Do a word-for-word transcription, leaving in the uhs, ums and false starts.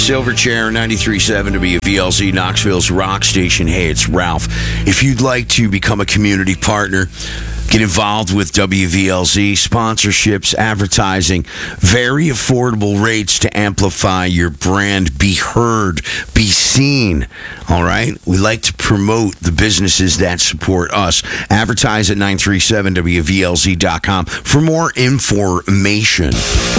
Silverchair, ninety-three point seven W V L Z, Knoxville's rock station. Hey, it's Ralph. If you'd like to become a community partner, get involved with W V L Z, sponsorships, advertising, very affordable rates to amplify your brand, be heard, be seen. All right? We like to promote the businesses that support us. Advertise at nine three seven W V L Z dot com for more information.